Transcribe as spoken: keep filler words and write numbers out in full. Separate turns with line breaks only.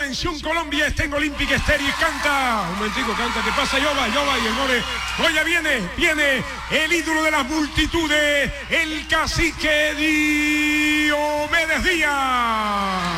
Atención Colombia, está en Olímpica Estéreo y canta. Un momentico, canta, ¿qué pasa? Yoba, Yoba y el gole. Oye, viene, viene el ídolo de las multitudes, el cacique Diomedes Díaz.